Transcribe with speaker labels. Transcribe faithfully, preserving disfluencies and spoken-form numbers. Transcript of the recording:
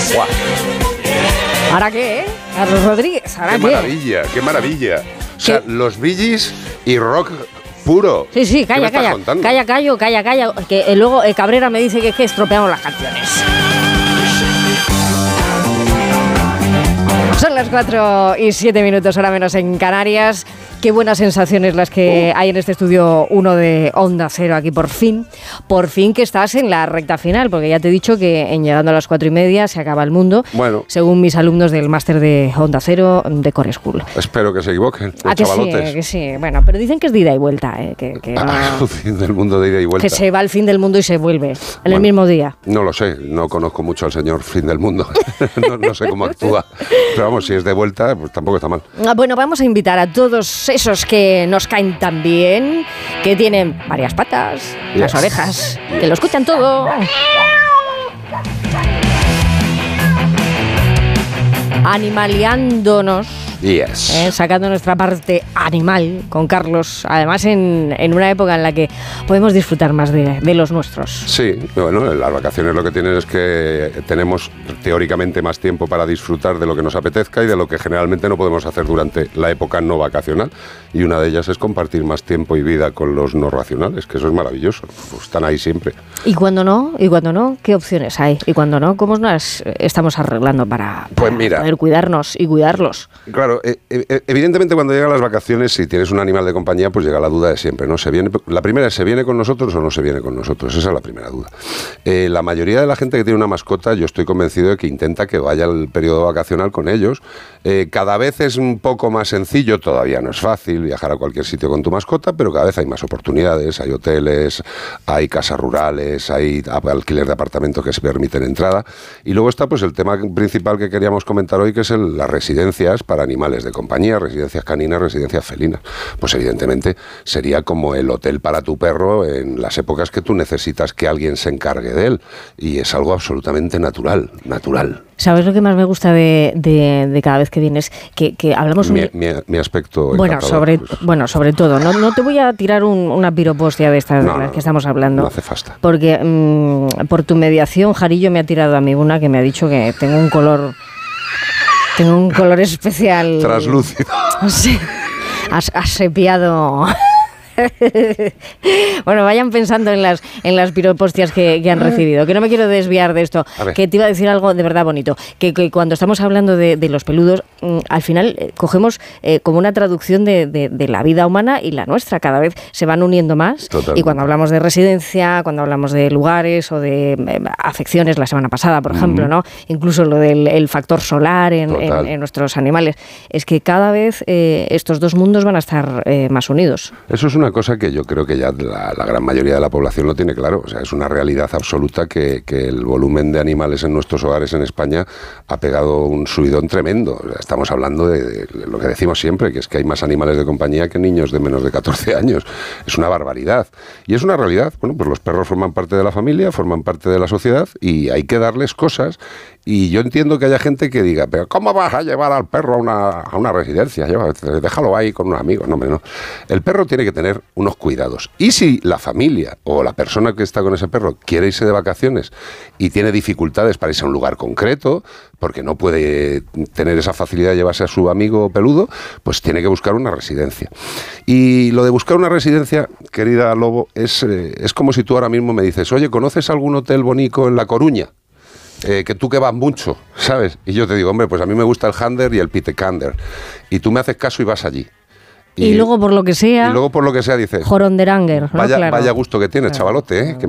Speaker 1: ¡Guau!
Speaker 2: ¿Ahora qué, eh? Carlos Rodríguez, ¿ahora
Speaker 1: ¡Qué
Speaker 2: qué?
Speaker 1: maravilla, qué maravilla! O sea,
Speaker 2: ¿Qué?
Speaker 1: los Bee Gees y rock puro.
Speaker 2: Sí, sí,
Speaker 1: ¿Qué me
Speaker 2: calla,
Speaker 1: estás
Speaker 2: calla,
Speaker 1: contando?
Speaker 2: calla, callo, calla, calla, que eh, luego eh, Cabrera me dice que es que estropeamos las canciones. Son las cuatro y siete minutos, ahora menos en Canarias. Qué buenas sensaciones las que hay en este estudio uno de Onda Cero aquí por fin. Por fin que estás en la recta final, porque ya te he dicho que en llegando a las cuatro y media se acaba el mundo,
Speaker 1: Bueno.
Speaker 2: según mis alumnos del máster de Onda Cero de Core School.
Speaker 1: Espero que se equivoquen, los
Speaker 2: Ah, que sí,
Speaker 1: chavalotes.
Speaker 2: que sí. Bueno, pero dicen que es de ida y vuelta, ¿eh? que, que, no-
Speaker 1: Ah, el fin del mundo de ida y vuelta.
Speaker 2: que se va al fin del mundo y se vuelve en
Speaker 1: Bueno,
Speaker 2: el mismo día.
Speaker 1: No lo sé, no conozco mucho al señor fin del mundo. no, no sé cómo actúa. Pero vamos, si es de vuelta, pues tampoco está mal.
Speaker 2: Ah, Bueno, vamos a invitar a todos esos que nos caen tan bien, que tienen varias patas, las
Speaker 1: Yes.
Speaker 2: orejas, que lo escuchan todo. Animaleándonos,
Speaker 1: Yes.
Speaker 2: eh, sacando nuestra parte animal con Carlos, además en, en una época en la que podemos disfrutar más de, de los nuestros.
Speaker 1: Sí, bueno, las vacaciones lo que tienen es que tenemos teóricamente más tiempo para disfrutar de lo que nos apetezca y de lo que generalmente no podemos hacer durante la época no vacacional. Y una de ellas es compartir más tiempo y vida con los no racionales, que eso es maravilloso. Pues están ahí siempre.
Speaker 2: Y cuando no, y cuando no, ¿qué opciones hay? Y cuando no, ¿cómo nos estamos arreglando para,
Speaker 1: Pues
Speaker 2: para
Speaker 1: mira.
Speaker 2: poder cuidarnos y cuidarlos?
Speaker 1: Claro, eh, eh, evidentemente cuando llegan las vacaciones, si tienes un animal de compañía, pues llega la duda de siempre, ¿no? ¿Se viene, la primera es, ¿se viene con nosotros o no se viene con nosotros? Esa es la primera duda. Eh, la mayoría de la gente que tiene una mascota, yo estoy convencido de que intenta que vaya al periodo vacacional con ellos. Eh, cada vez es un poco más sencillo, todavía no es fácil viajar a cualquier sitio con tu mascota, pero cada vez hay más oportunidades, hay hoteles, hay casas rurales, hay alquiler de apartamentos que se permiten entrada. Y luego está pues el tema principal que queríamos comentar hoy, que es el, las residencias para animales de compañía, residencias caninas, residencias felinas. Pues evidentemente sería como el hotel para tu perro en las épocas que tú necesitas que alguien se encargue de él. Y es algo absolutamente natural, natural.
Speaker 2: ¿Sabes lo que más me gusta de, de, de cada vez que vienes? Que, que hablamos...
Speaker 1: Mi,
Speaker 2: un...
Speaker 1: mi, mi aspecto
Speaker 2: Bueno,
Speaker 1: encantador,
Speaker 2: sobre,
Speaker 1: pues,
Speaker 2: bueno, sobre todo. No, no te voy a tirar un, una piropostia de estas
Speaker 1: No,
Speaker 2: de las
Speaker 1: no,
Speaker 2: que estamos hablando.
Speaker 1: no hace falta.
Speaker 2: Porque mmm, por tu mediación, Jarillo me ha tirado a mí una que me ha dicho que tengo un color... Tengo un color especial.
Speaker 1: Traslúcido.
Speaker 2: Sí. As, asepiado. Bueno, vayan pensando en las en las piropostias que, que han recibido, que no me quiero desviar de esto, que te iba a decir algo de verdad bonito, que, que cuando estamos hablando de, de los peludos, mmm, al final eh, cogemos eh, como una traducción de, de, de la vida humana y la nuestra, cada vez se van uniendo más. Totalmente. Y cuando hablamos de residencia, cuando hablamos de lugares o de eh, afecciones, la semana pasada, por mm. ejemplo, ¿no? Incluso lo del el factor solar en, en, en nuestros animales, es que cada vez eh, estos dos mundos van a estar eh, más unidos.
Speaker 1: Eso es una cosa que yo creo que ya la, la gran mayoría de la población lo tiene claro. O sea, es una realidad absoluta que, que el volumen de animales en nuestros hogares en España ha pegado un subidón tremendo. O sea, estamos hablando de, de lo que decimos siempre, que es que hay más animales de compañía que niños de menos de catorce años. Es una barbaridad. Y es una realidad. Bueno, pues los perros forman parte de la familia, forman parte de la sociedad y hay que darles cosas. Y yo entiendo que haya gente que diga, pero ¿cómo vas a llevar al perro a una, a una residencia? Lleva, déjalo ahí con un amigo. No, hombre, no. El perro tiene que tener unos cuidados. Y si la familia o la persona que está con ese perro quiere irse de vacaciones y tiene dificultades para irse a un lugar concreto, porque no puede tener esa facilidad de llevarse a su amigo peludo, pues tiene que buscar una residencia. Y lo de buscar una residencia, querida Lobo, es, eh, es como si tú ahora mismo me dices, oye, ¿conoces algún hotel bonito en La Coruña? Eh, que tú que vas mucho, ¿sabes? Y yo te digo, hombre, pues a mí me gusta el Hander y el Pitecander. Y tú me haces caso y vas allí.
Speaker 2: Y, y luego por lo que sea...
Speaker 1: Y luego por lo que sea dices...
Speaker 2: Joronderanger, ¿no?
Speaker 1: Vaya,
Speaker 2: Claro.
Speaker 1: vaya gusto que tienes, chavalote, ¿eh? Que